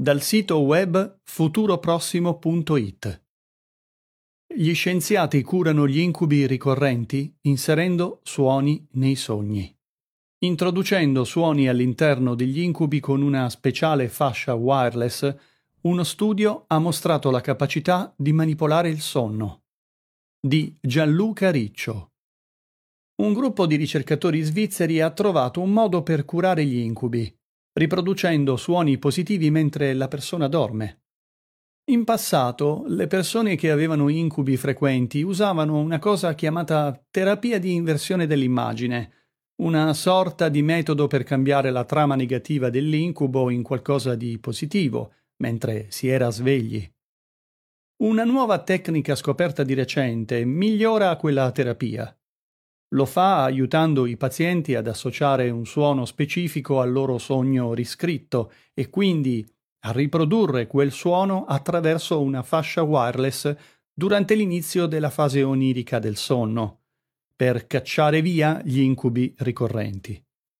dal sito web futuroprossimo.it. Gli scienziati curano gli incubi ricorrenti inserendo suoni nei sogni. Introducendo suoni all'interno degli incubi con una speciale fascia wireless, uno studio ha mostrato la capacità di manipolare il sonno. Di Gianluca Riccio. Un gruppo di ricercatori svizzeri ha trovato un modo per curare gli incubi, riproducendo suoni positivi mentre la persona dorme. In passato, le persone che avevano incubi frequenti usavano una cosa chiamata terapia di inversione dell'immagine, una sorta di metodo per cambiare la trama negativa dell'incubo in qualcosa di positivo, mentre si era svegli. Una nuova tecnica scoperta di recente migliora quella terapia. Lo fa aiutando i pazienti ad associare un suono specifico al loro sogno riscritto e quindi a riprodurre quel suono attraverso una fascia wireless durante l'inizio della fase onirica del sonno, per cacciare via gli incubi ricorrenti.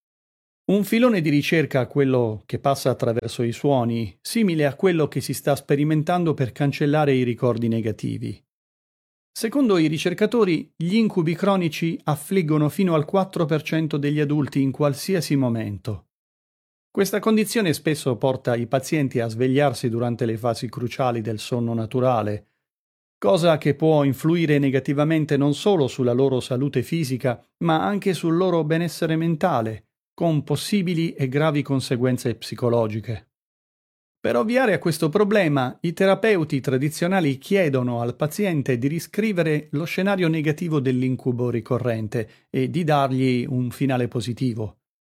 Un filone di ricerca, quello che passa attraverso i suoni, simile a quello che si sta sperimentando per cancellare i ricordi negativi. Secondo i ricercatori, gli incubi cronici affliggono fino al 4% degli adulti in qualsiasi momento. Questa condizione spesso porta i pazienti a svegliarsi durante le fasi cruciali del sonno naturale, cosa che può influire negativamente non solo sulla loro salute fisica, ma anche sul loro benessere mentale, con possibili e gravi conseguenze psicologiche. Per ovviare a questo problema, i terapeuti tradizionali chiedono al paziente di riscrivere lo scenario negativo dell'incubo ricorrente e di dargli un finale positivo.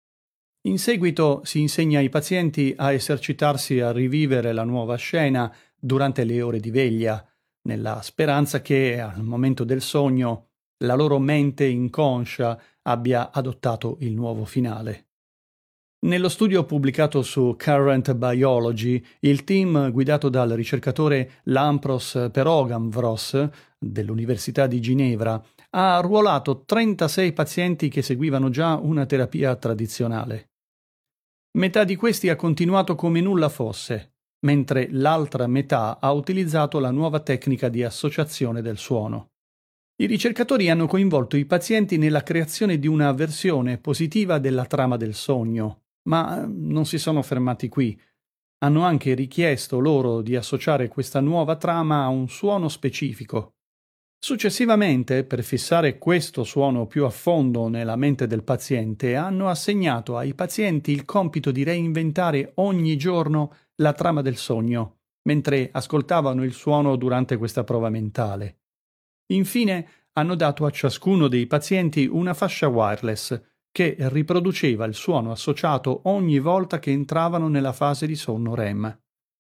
In seguito si insegna ai pazienti a esercitarsi a rivivere la nuova scena durante le ore di veglia, nella speranza che, al momento del sogno, la loro mente inconscia abbia adottato il nuovo finale. Nello studio pubblicato su Current Biology, il team guidato dal ricercatore Lampros Perogamvros dell'Università di Ginevra ha arruolato 36 pazienti che seguivano già una terapia tradizionale. Metà di questi ha continuato come nulla fosse, mentre l'altra metà ha utilizzato la nuova tecnica di associazione del suono. I ricercatori hanno coinvolto i pazienti nella creazione di una versione positiva della trama del sogno, ma non si sono fermati qui. Hanno anche richiesto loro di associare questa nuova trama a un suono specifico. Successivamente, per fissare questo suono più a fondo nella mente del paziente, hanno assegnato ai pazienti il compito di reinventare ogni giorno la trama del sogno, mentre ascoltavano il suono durante questa prova mentale. Infine, hanno dato a ciascuno dei pazienti una fascia wireless che riproduceva il suono associato ogni volta che entravano nella fase di sonno REM.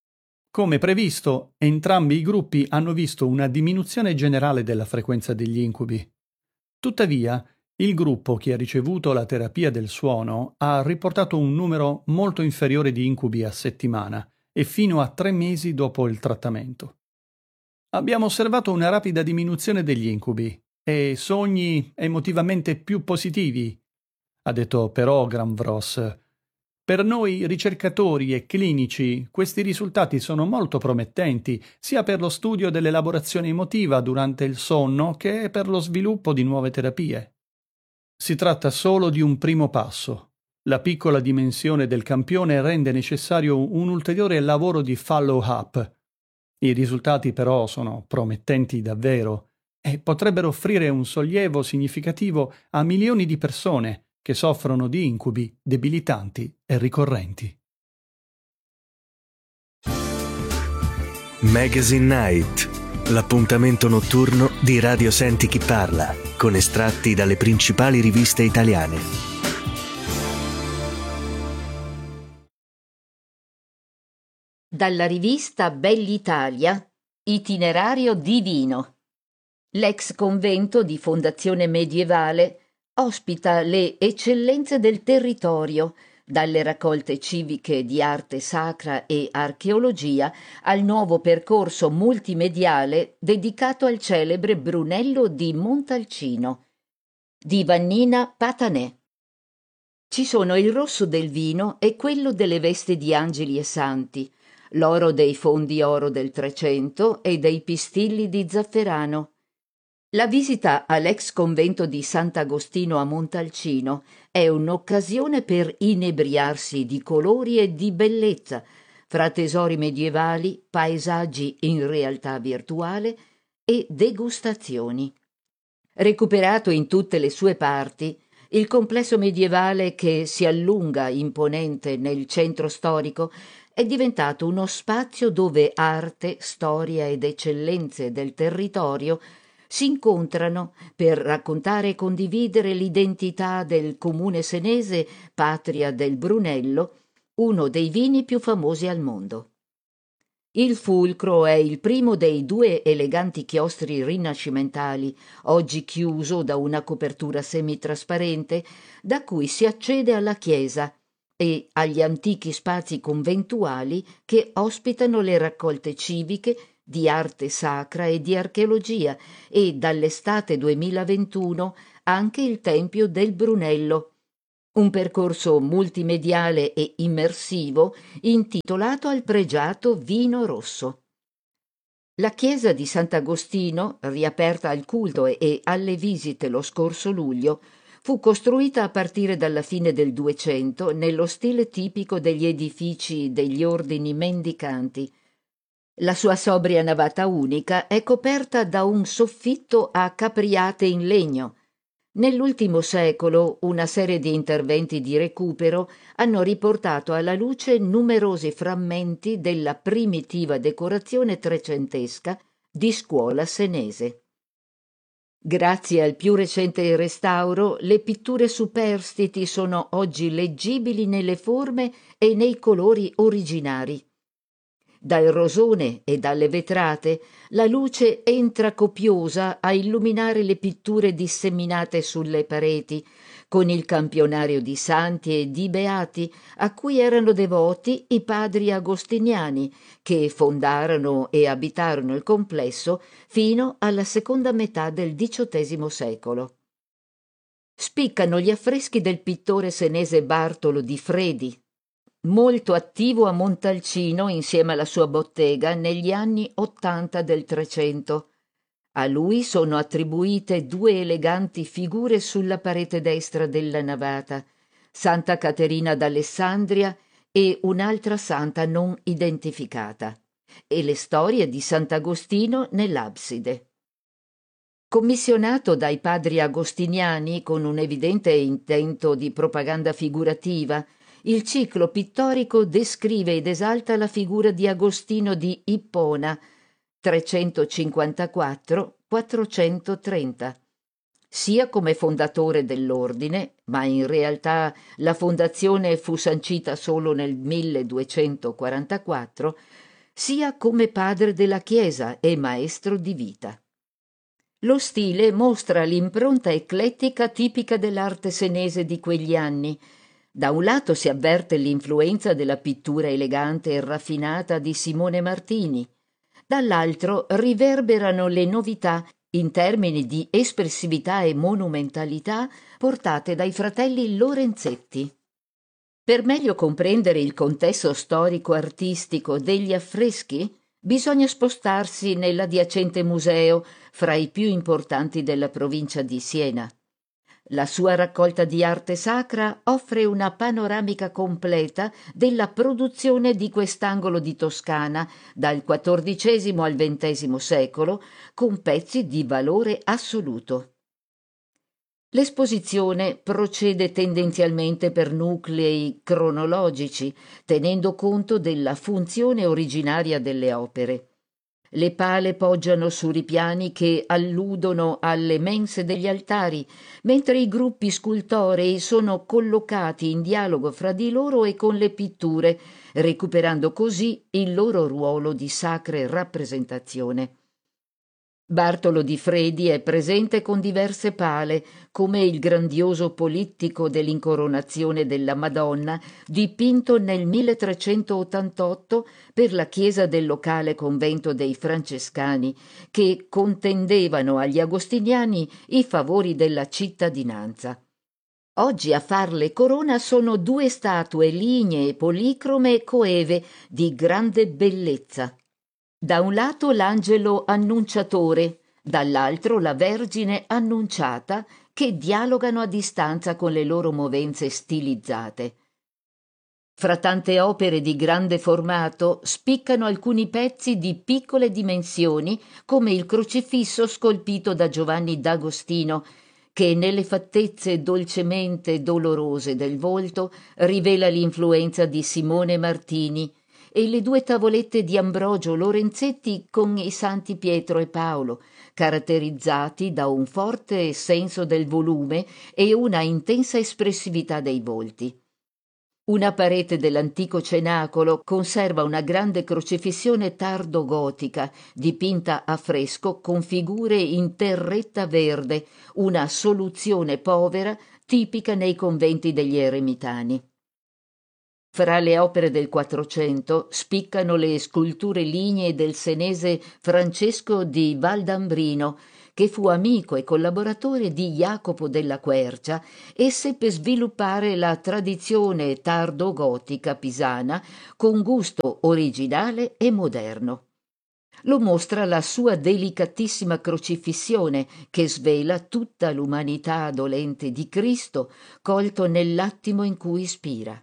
Come previsto, entrambi i gruppi hanno visto una diminuzione generale della frequenza degli incubi. Tuttavia, il gruppo che ha ricevuto la terapia del suono ha riportato un numero molto inferiore di incubi a settimana e fino a 3 mesi dopo il trattamento. Abbiamo osservato una rapida diminuzione degli incubi e sogni emotivamente più positivi, ha detto Perogamvros. Per noi ricercatori e clinici questi risultati sono molto promettenti, sia per lo studio dell'elaborazione emotiva durante il sonno che per lo sviluppo di nuove terapie. Si tratta solo di un primo passo. La piccola dimensione del campione rende necessario un ulteriore lavoro di follow-up. I risultati però sono promettenti davvero e potrebbero offrire un sollievo significativo a milioni di persone che soffrono di incubi debilitanti e ricorrenti. Magazine Night, l'appuntamento notturno di Radio Senti Chi Parla, con estratti dalle principali riviste italiane. Dalla rivista Bell'Italia, Itinerario divino. L'ex convento di fondazione medievale ospita le eccellenze del territorio, dalle raccolte civiche di arte sacra e archeologia al nuovo percorso multimediale dedicato al celebre Brunello di Montalcino, di Vannina Patanè. Ci sono il rosso del vino e quello delle vesti di angeli e santi, l'oro dei fondi oro del Trecento e dei pistilli di zafferano. La visita all'ex convento di Sant'Agostino a Montalcino è un'occasione per inebriarsi di colori e di bellezza, fra tesori medievali, paesaggi in realtà virtuale e degustazioni. Recuperato in tutte le sue parti, il complesso medievale che si allunga imponente nel centro storico è diventato uno spazio dove arte, storia ed eccellenze del territorio si incontrano per raccontare e condividere l'identità del comune senese, patria del Brunello, uno dei vini più famosi al mondo. Il Fulcro è il primo dei 2 eleganti chiostri rinascimentali, oggi chiuso da una copertura semitrasparente, da cui si accede alla chiesa e agli antichi spazi conventuali che ospitano le raccolte civiche di arte sacra e di archeologia e dall'estate 2021 anche il Tempio del Brunello, un percorso multimediale e immersivo intitolato al pregiato vino rosso. La chiesa di Sant'Agostino, riaperta al culto e alle visite lo scorso luglio, fu costruita a partire dalla fine del 200 nello stile tipico degli edifici degli ordini mendicanti. La sua sobria navata unica è coperta da un soffitto a capriate in legno. Nell'ultimo secolo una serie di interventi di recupero hanno riportato alla luce numerosi frammenti della primitiva decorazione trecentesca di scuola senese. Grazie al più recente restauro, le pitture superstiti sono oggi leggibili nelle forme e nei colori originari. Dal rosone e dalle vetrate la luce entra copiosa a illuminare le pitture disseminate sulle pareti, con il campionario di santi e di beati a cui erano devoti i padri agostiniani, che fondarono e abitarono il complesso fino alla seconda metà del XVIII secolo. Spiccano gli affreschi del pittore senese Bartolo di Fredi, molto attivo a Montalcino insieme alla sua bottega negli anni '80 del Trecento. A lui sono attribuite 2 eleganti figure sulla parete destra della navata, Santa Caterina d'Alessandria e un'altra santa non identificata, e le storie di Sant'Agostino nell'abside. Commissionato dai padri agostiniani con un evidente intento di propaganda figurativa, il ciclo pittorico descrive ed esalta la figura di Agostino di Ippona, 354-430, sia come fondatore dell'ordine, ma in realtà la fondazione fu sancita solo nel 1244, sia come padre della Chiesa e maestro di vita. Lo stile mostra l'impronta eclettica tipica dell'arte senese di quegli anni. Da un lato si avverte l'influenza della pittura elegante e raffinata di Simone Martini, dall'altro riverberano le novità in termini di espressività e monumentalità portate dai fratelli Lorenzetti. Per meglio comprendere il contesto storico-artistico degli affreschi, bisogna spostarsi nell'adiacente museo, fra i più importanti della provincia di Siena. La sua raccolta di arte sacra offre una panoramica completa della produzione di quest'angolo di Toscana dal XIV al XX secolo, con pezzi di valore assoluto. L'esposizione procede tendenzialmente per nuclei cronologici, tenendo conto della funzione originaria delle opere. Le pale poggiano su ripiani che alludono alle mense degli altari, mentre i gruppi scultorei sono collocati in dialogo fra di loro e con le pitture, recuperando così il loro ruolo di sacre rappresentazione. Bartolo di Fredi è presente con diverse pale, come il grandioso polittico dell'incoronazione della Madonna, dipinto nel 1388 per la chiesa del locale convento dei Francescani, che contendevano agli agostiniani i favori della cittadinanza. Oggi a farle corona sono 2 statue lignee policrome coeve di grande bellezza. Da un lato l'angelo annunciatore, dall'altro la Vergine annunciata, che dialogano a distanza con le loro movenze stilizzate. Fra tante opere di grande formato spiccano alcuni pezzi di piccole dimensioni, come il crocifisso scolpito da Giovanni d'Agostino, che nelle fattezze dolcemente dolorose del volto rivela l'influenza di Simone Martini, e le 2 tavolette di Ambrogio Lorenzetti con i santi Pietro e Paolo, caratterizzati da un forte senso del volume e una intensa espressività dei volti. Una parete dell'antico cenacolo conserva una grande crocifissione tardo-gotica, dipinta a fresco con figure in terretta verde, una soluzione povera tipica nei conventi degli eremitani. Fra le opere del Quattrocento spiccano le sculture lignee del senese Francesco di Valdambrino, che fu amico e collaboratore di Jacopo della Quercia e seppe sviluppare la tradizione tardo-gotica pisana con gusto originale e moderno. Lo mostra la sua delicatissima crocifissione, che svela tutta l'umanità dolente di Cristo, colto nell'attimo in cui ispira.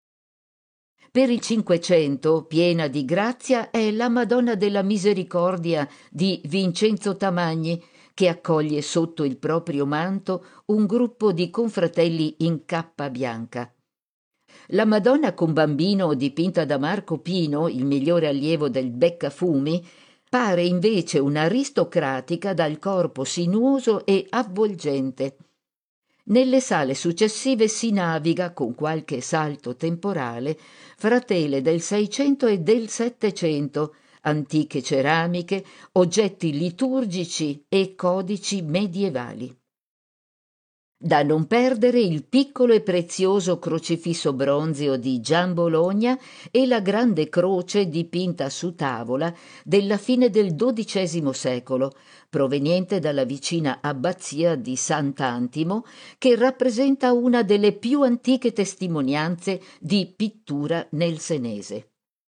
Per il Cinquecento, piena di grazia, è la Madonna della Misericordia di Vincenzo Tamagni, che accoglie sotto il proprio manto un gruppo di confratelli in cappa bianca. La Madonna con bambino, dipinta da Marco Pino, il migliore allievo del Beccafumi, pare invece un'aristocratica dal corpo sinuoso e avvolgente. Nelle sale successive si naviga, con qualche salto temporale, fra tele del Seicento e del Settecento, antiche ceramiche, oggetti liturgici e codici medievali. Da non perdere il piccolo e prezioso crocifisso bronzeo di Gian Bologna e la grande croce dipinta su tavola della fine del XII secolo, proveniente dalla vicina abbazia di Sant'Antimo, che rappresenta una delle più antiche testimonianze di pittura nel senese.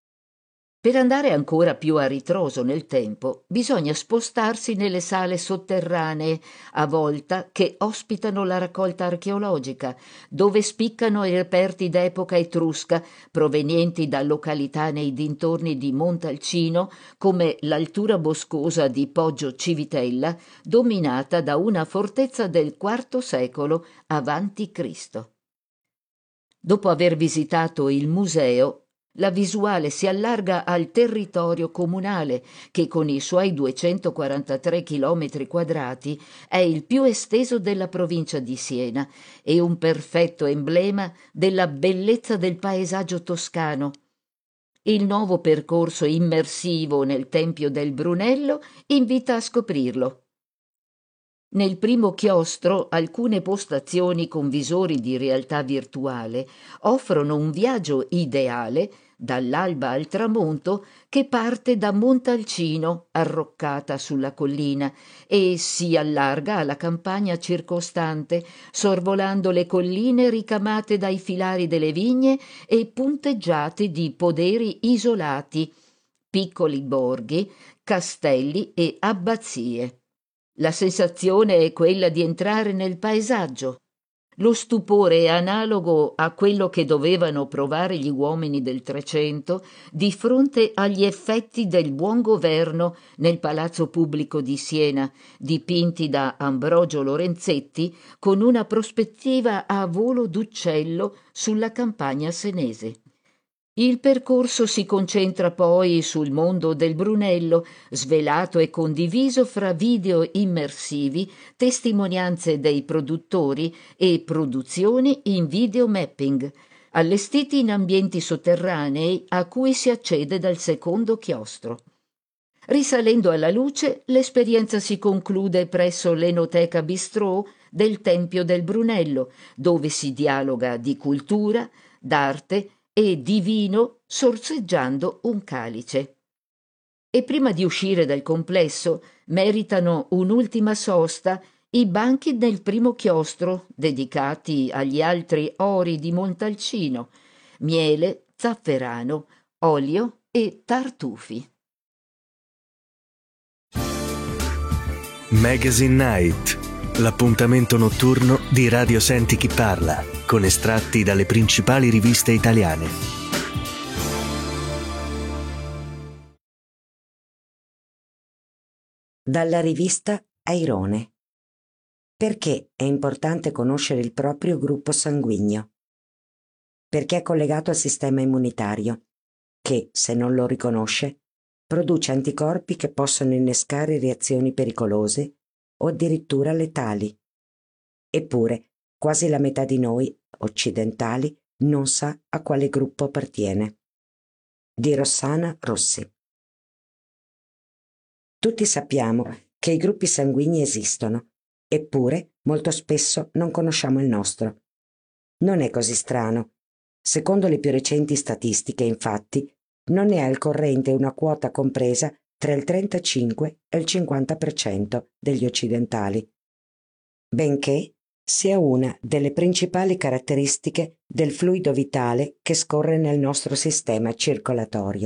Per andare ancora più a ritroso nel tempo, bisogna spostarsi nelle sale sotterranee, a volta, che ospitano la raccolta archeologica, dove spiccano i reperti d'epoca etrusca, provenienti da località nei dintorni di Montalcino, come l'altura boscosa di Poggio Civitella, dominata da una fortezza del IV secolo avanti Cristo. Dopo aver visitato il museo, la visuale si allarga al territorio comunale, che con i suoi 243 chilometri quadrati è il più esteso della provincia di Siena e un perfetto emblema della bellezza del paesaggio toscano. Il nuovo percorso immersivo nel Tempio del Brunello invita a scoprirlo. Nel primo chiostro alcune postazioni con visori di realtà virtuale offrono un viaggio ideale dall'alba al tramonto che parte da Montalcino, arroccata sulla collina, e si allarga alla campagna circostante, sorvolando le colline ricamate dai filari delle vigne e punteggiate di poderi isolati, piccoli borghi, castelli e abbazie. La sensazione è quella di entrare nel paesaggio. Lo stupore è analogo a quello che dovevano provare gli uomini del Trecento di fronte agli effetti del buon governo nel Palazzo Pubblico di Siena, dipinti da Ambrogio Lorenzetti con una prospettiva a volo d'uccello sulla campagna senese. Il percorso si concentra poi sul mondo del Brunello, svelato e condiviso fra video immersivi, testimonianze dei produttori e produzioni in videomapping, allestiti in ambienti sotterranei a cui si accede dal secondo chiostro. Risalendo alla luce, l'esperienza si conclude presso l'Enoteca Bistrò del Tempio del Brunello, dove si dialoga di cultura, d'arte e di vino sorseggiando un calice. E prima di uscire dal complesso meritano un'ultima sosta i banchi del primo chiostro, dedicati agli altri ori di Montalcino, miele, zafferano, olio e tartufi. Magazine Night, l'appuntamento notturno di Radio Senti Chi Parla, con estratti dalle principali riviste italiane. Dalla rivista Airone. Perché è importante conoscere il proprio gruppo sanguigno? Perché è collegato al sistema immunitario, che, se non lo riconosce, produce anticorpi che possono innescare reazioni pericolose o addirittura letali. Eppure, quasi la metà di noi, occidentali, non sa a quale gruppo appartiene. Di Rossana Rossi. Tutti sappiamo che i gruppi sanguigni esistono, eppure molto spesso non conosciamo il nostro. Non è così strano. Secondo le più recenti statistiche, infatti, non è al corrente una quota compresa tra il 35 e il 50% degli occidentali, benché sia una delle principali caratteristiche del fluido vitale che scorre nel nostro sistema circolatorio.